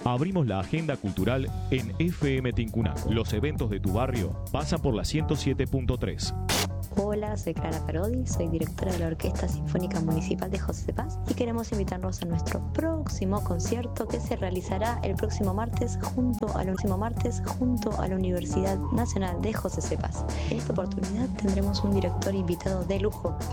Abrimos la agenda cultural en FM Tincuná. Los eventos de tu barrio pasan por la 107.3. Hola, soy Clara Parodi, soy directora de la Orquesta Sinfónica Municipal de José de Paz y queremos invitarnos a nuestro próximo concierto que se realizará el próximo martes junto a la Universidad Nacional de José de Paz. En esta oportunidad tendremos un director invitado de lujo